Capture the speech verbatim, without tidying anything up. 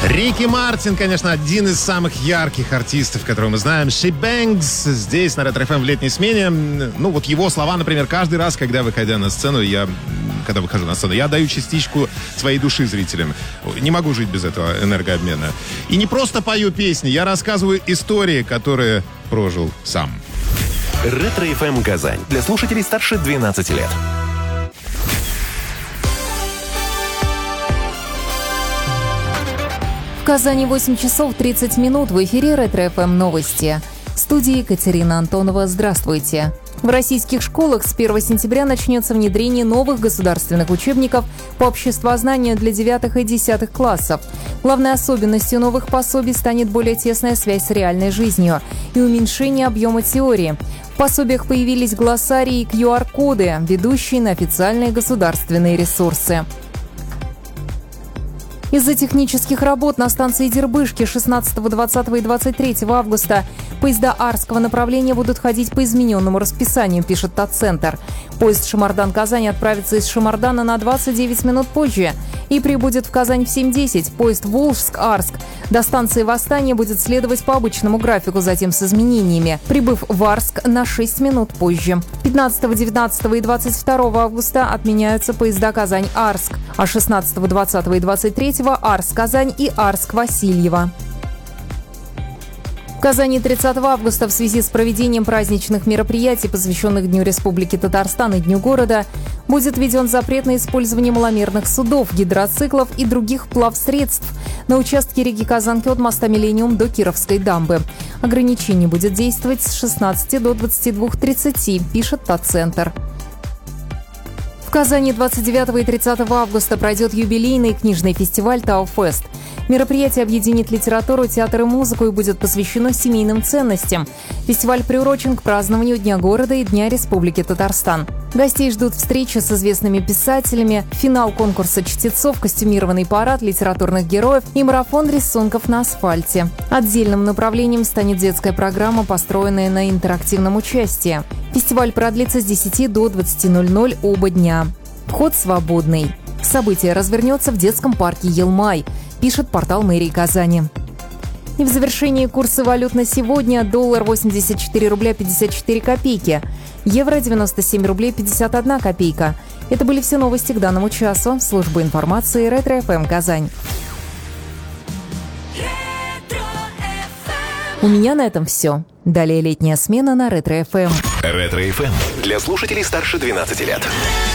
Рики Мартин, конечно, один из самых ярких артистов, которого мы знаем. She Bangs здесь, на Ретро эф эм в летней смене. Ну, вот его слова, например, каждый раз, когда выходя на сцену, я... Когда выхожу на сцену, я даю частичку своей души зрителям. Не могу жить без этого энергообмена. И не просто пою песни, я рассказываю истории, которые прожил сам. Ретро эф эм Казань. Для слушателей старше двенадцати лет. В Казани восемь часов тридцать минут. В эфире Ретро эф эм новости. В студии Екатерина Антонова. Здравствуйте. В российских школах с первого сентября начнется внедрение новых государственных учебников по обществознанию для девятых и десятых классов. Главной особенностью новых пособий станет более тесная связь с реальной жизнью и уменьшение объема теории. В пособиях появились глоссарии и ку ар-коды, ведущие на официальные государственные ресурсы. Из-за технических работ на станции Дербышки шестнадцатого, двадцатого и двадцать третьего августа поезда Арского направления будут ходить по измененному расписанию, пишет ТАЦентр. Поезд Шамардан-Казань отправится из Шамардана на двадцать девять минут позже и прибудет в Казань в семь десять. Поезд Волжск-Арск до станции Восстания будет следовать по обычному графику, затем с изменениями, прибыв в Арск на шесть минут позже. пятнадцатого, девятнадцатого и двадцать второго августа отменяются поезда Казань-Арск, а шестнадцатого, двадцатого и двадцать третьего Арск-Казань и Арск-Васильево. В Казани тридцатого августа в связи с проведением праздничных мероприятий, посвященных Дню Республики Татарстан и Дню города, будет введен запрет на использование маломерных судов, гидроциклов и других плавсредств на участке реки Казанки от моста Миллениум до Кировской дамбы. Ограничение будет действовать с шестнадцати до двадцати двух тридцати, пишет ТАЦентр. В Казани двадцать девятого и тридцатого августа пройдет юбилейный книжный фестиваль «Тауфест». Мероприятие объединит литературу, театр и музыку и будет посвящено семейным ценностям. Фестиваль приурочен к празднованию Дня города и Дня Республики Татарстан. Гостей ждут встречи с известными писателями, финал конкурса чтецов, костюмированный парад литературных героев и марафон рисунков на асфальте. Отдельным направлением станет детская программа, построенная на интерактивном участии. Фестиваль продлится с десяти до двадцати ноль-ноль оба дня. Вход свободный. Событие развернется в детском парке «Елмай», пишет портал мэрии Казани. И в завершении курсы валют на сегодня: доллар восемьдесят четыре рубля пятьдесят четыре копейки, евро девяносто семь рублей пятьдесят одна копейка. Это были все новости к данному часу. Служба информации Ретро эф эм Казань. У меня на этом все. Далее летняя смена на Ретро эф эм. Ретро эф эм для слушателей старше двенадцати лет.